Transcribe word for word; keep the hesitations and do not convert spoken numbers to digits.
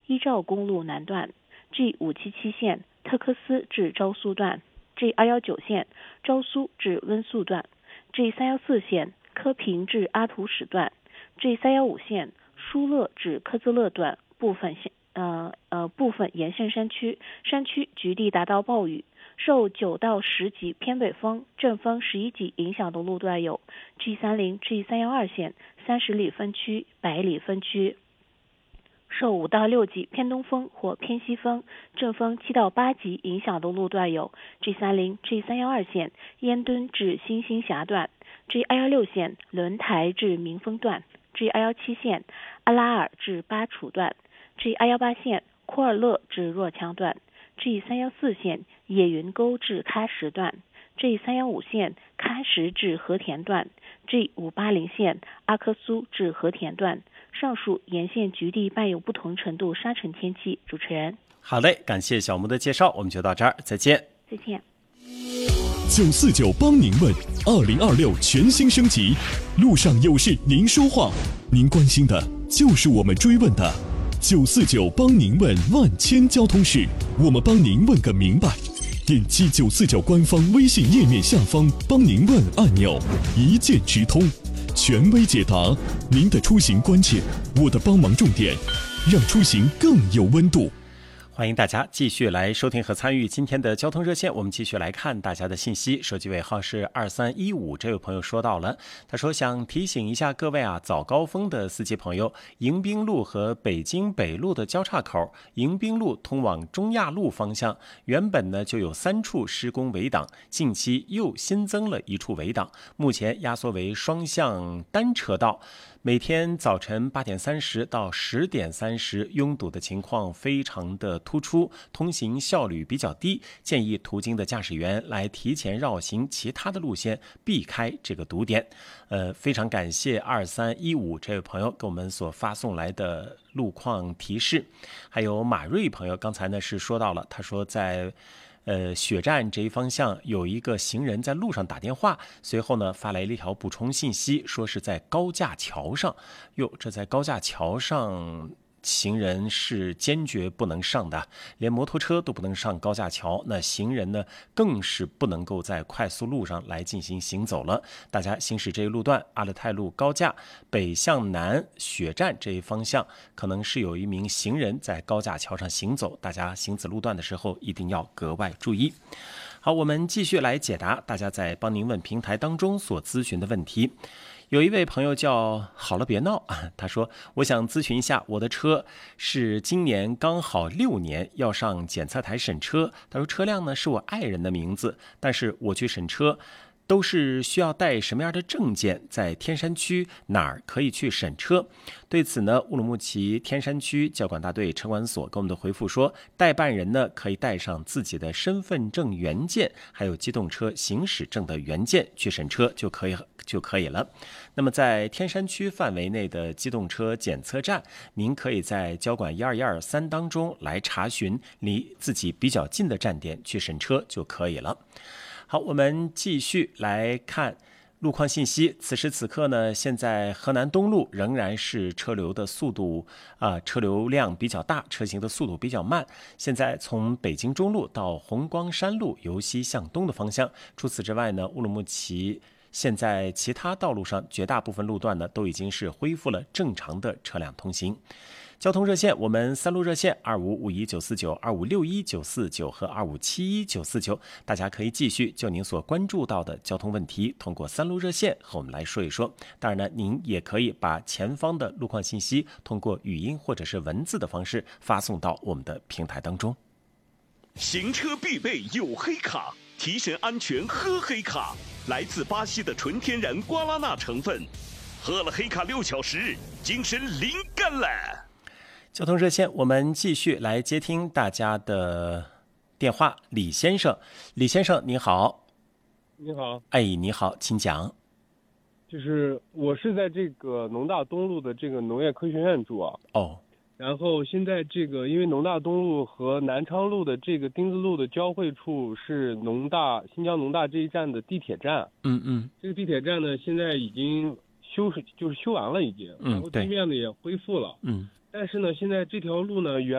依照公路南段 G 五七七 线特克斯至昭苏段 G 二一九 线昭苏至温宿段 G 三一四 线科平至阿图什段 G 三一五 线疏勒至科兹勒段部分线呃呃部分沿线山区山区局地达到暴雨，受九到十级偏北风、阵风十一级影响的路段有 G 三十、G 三一二 线、三十里分区、百里分区。受五到六级偏东风或偏西风、阵风七到八级影响的路段有 G 三十、G 三一二 线烟墩至新兴峡段、G 二一六 线轮台至民丰段、G 二一七 线阿拉尔至巴楚段、G 二一八 线库尔勒至若羌段、G 三一四 线野云沟至喀什段、G 三一五 线喀什至和田段、G 五八零 线阿克苏至和田段。上述沿线局地伴有不同程度沙尘天气。主持人， 好嘞，感谢小木的介绍，我们就到这儿，再见。 再见。 九四九帮您问，二零二六全新升级，路上有事您说话，您关心的就是我们追问的。九四九帮您问万千交通事，我们帮您问个明白。点击九四九官方微信页面下方帮您问按钮，一键直通，权威解答您的出行关键，我的帮忙重点，让出行更有温度。 欢迎大家继续来收听和参与今天的交通热线，我们继续来看大家的信息。手机尾号是二三一五，这位朋友说到了，他说想提醒一下各位啊，早高峰的司机朋友，迎宾路和北京北路的交叉口，迎宾路通往中亚路方向，原本呢就有三处施工围挡，近期又新增了一处围挡，目前压缩为双向单车道。每天早晨八点三十到十点三十，拥堵的情况非常的突出，通行效率比较低，建议途经的驾驶员来提前绕行其他的路线，避开这个堵点。呃，非常感谢二三一五这位朋友给我们所发送来的路况提示。还有马瑞朋友刚才呢是说到了，他说在呃，血站这一方向有一个行人在路上打电话，随后呢发来了一条补充信息，说是在高架桥上。哟，这在高架桥上行人是坚决不能上的，连摩托车都不能上高架桥，那行人呢更是不能够在快速路上来进行行走了。大家行驶这一路段阿勒泰路高架北向南血站这一方向，可能是有一名行人在高架桥上行走，大家行此路段的时候一定要格外注意。好，我们继续来解答大家在帮您问平台当中所咨询的问题。有一位朋友叫好了别闹，他说我想咨询一下，我的车是今年刚好六年要上检测台审车，他说车辆呢是我爱人的名字，但是我去审车都是需要带什么样的证件，在天山区哪儿可以去审车？对此呢，乌鲁木齐天山区交管大队车管所给我们的回复说，代办人呢可以带上自己的身份证原件，还有机动车行驶证的原件去审车就可以就可以了。那么在天山区范围内的机动车检测站，您可以在交管一二一二三当中来查询离自己比较近的站点去审车就可以了。好，我们继续来看路况信息。此时此刻呢，现在河南东路仍然是车流的速度啊、呃，车流量比较大，车行的速度比较慢。现在从北京中路到红光山路由西向东的方向。除此之外呢，乌鲁木齐现在其他道路上绝大部分路段呢都已经是恢复了正常的车辆通行。交通热线，我们三路热线二五五一九四九、二五六一九四九和二五七一九四九，大家可以继续就您所关注到的交通问题，通过三路热线和我们来说一说。当然呢，您也可以把前方的路况信息通过语音或者是文字的方式发送到我们的平台当中。 行车必备有黑卡，提神安全喝黑卡，来自巴西的纯天然瓜拉纳成分，喝了黑卡六小时，精神灵感了。 交通热线，我们继续来接听大家的电话。李先生，李先生您好。 你好。 哎，你好，请讲。 就是我是在这个农大东路的这个农业科学院住啊。 哦。 然后现在这个因为农大东路和南昌路的这个丁字路的交汇处是农大新疆农大这一站的地铁站。 嗯嗯。 这个地铁站呢现在已经修就是修完了已经， 嗯， 然后地面呢也恢复了。 嗯。 但是呢，现在这条路呢，原